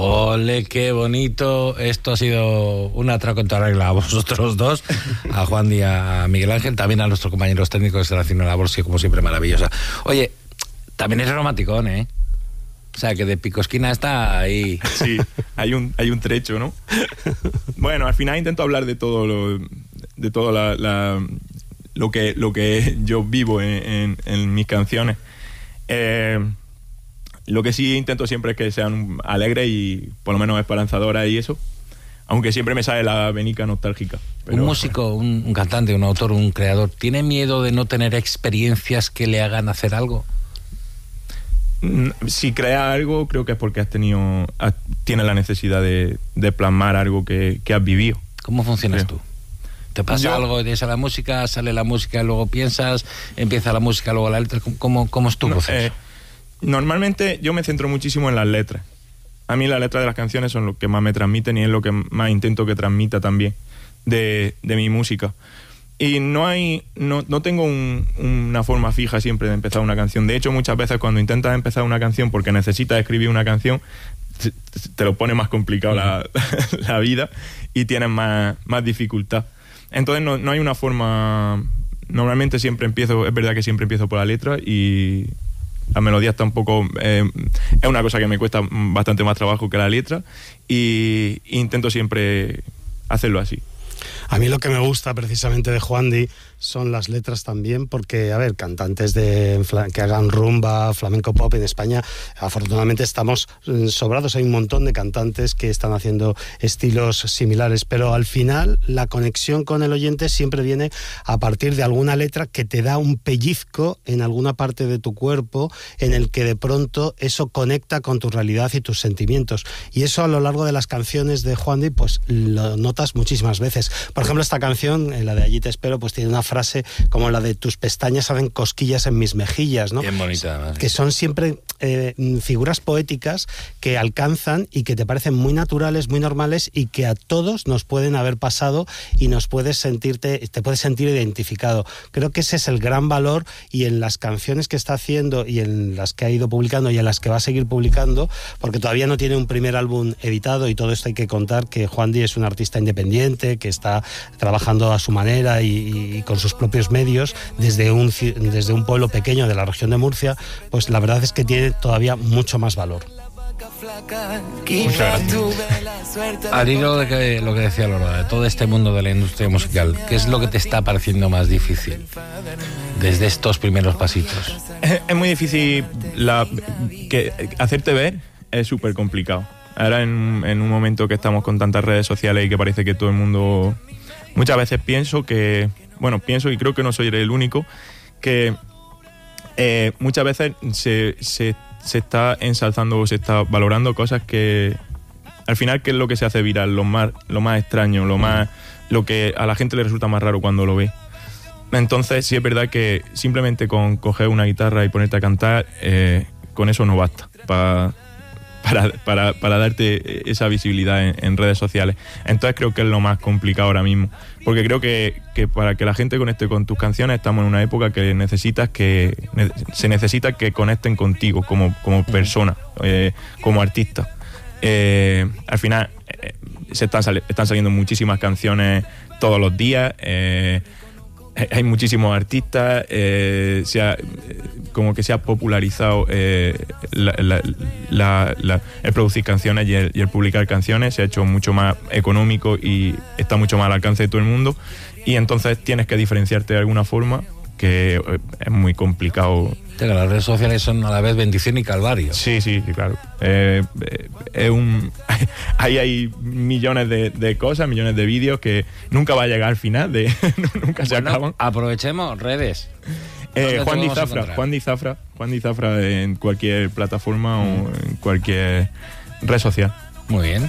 Ole, qué bonito. Esto ha sido un atraco en toda regla a vosotros dos, a Juan y a Miguel Ángel, también a nuestros compañeros técnicos que están haciendo una labor, sí, como siempre, maravillosa. Oye, también es romanticón, ¿eh? O sea, que de Picosquina está ahí. Sí, hay un trecho, ¿no? Bueno, al final intento hablar de todo lo que yo vivo en mis canciones. Lo que sí intento siempre es que sean alegres y por lo menos esperanzadoras y eso, aunque siempre me sale la venica nostálgica. Pero, un músico, un cantante, un autor, un creador, ¿tiene miedo de no tener experiencias que le hagan hacer algo? Si crea algo, creo que es porque tienes la necesidad de plasmar algo que has vivido. ¿Cómo funcionas tú? ¿Te pasa algo, tienes a la música, sale la música, luego piensas, empieza la música, luego la letra? ¿Cómo es tu proceso? Normalmente yo me centro muchísimo en las letras. A mí las letras de las canciones son lo que más me transmiten y es lo que más intento que transmita también de mi música. Y no tengo una forma fija siempre de empezar una canción. De hecho, muchas veces cuando intentas empezar una canción porque necesitas escribir una canción, te lo pone más complicado la vida y tienes más dificultad. Entonces no hay una forma. Normalmente es verdad que siempre empiezo por la letra y las melodías tampoco es una cosa que me cuesta bastante más trabajo que la letra y intento siempre hacerlo así. A mí lo que me gusta precisamente de Juandi son las letras también, porque, a ver, cantantes que hagan rumba, flamenco pop en España, afortunadamente estamos sobrados. Hay un montón de cantantes que están haciendo estilos similares, pero al final la conexión con el oyente siempre viene a partir de alguna letra que te da un pellizco en alguna parte de tu cuerpo, en el que de pronto eso conecta con tu realidad y tus sentimientos. Y eso a lo largo de las canciones de Juandi, pues lo notas muchísimas veces. Por ejemplo, esta canción, la de Allí te espero, pues tiene una frase como la de tus pestañas hacen cosquillas en mis mejillas, ¿no? Bien bonita, además. Que son siempre figuras poéticas que alcanzan y que te parecen muy naturales, muy normales y que a todos nos pueden haber pasado y te puedes sentir identificado. Creo que ese es el gran valor, y en las canciones que está haciendo y en las que ha ido publicando y en las que va a seguir publicando, porque todavía no tiene un primer álbum editado, y todo esto hay que contar que Juandi es un artista independiente que está trabajando a su manera y con sus propios medios desde un pueblo pequeño de la región de Murcia. Pues la verdad es que tiene todavía mucho más valor. Al hilo de lo que decía Lola, de todo este mundo de la industria musical, ¿qué es lo que te está pareciendo más difícil desde estos primeros pasitos? Es muy difícil hacerte ver, es súper complicado. Ahora en un momento que estamos con tantas redes sociales y que parece que todo el mundo... Muchas veces pienso y creo que no soy el único, que muchas veces se está ensalzando o se está valorando cosas que al final, ¿qué es lo que se hace viral? Lo más extraño, lo que a la gente le resulta más raro cuando lo ve. Entonces sí es verdad que simplemente con coger una guitarra y ponerte a cantar, con eso no basta para darte esa visibilidad en redes sociales. Entonces creo que es lo más complicado ahora mismo, porque creo que para que la gente conecte con tus canciones estamos en una época que se necesita que conecten contigo como persona, como artista. Al final están saliendo muchísimas canciones todos los días, hay muchísimos artistas, como que se ha popularizado el producir canciones y el publicar canciones, se ha hecho mucho más económico y está mucho más al alcance de todo el mundo, y entonces tienes que diferenciarte de alguna forma, que es muy complicado. Las redes sociales son a la vez bendición y calvario. Sí, claro. Hay millones de cosas, millones de vídeos que nunca va a llegar al final, nunca se acaban. Aprovechemos redes. Juandi Zafra en cualquier plataforma o en cualquier red social. Muy bien.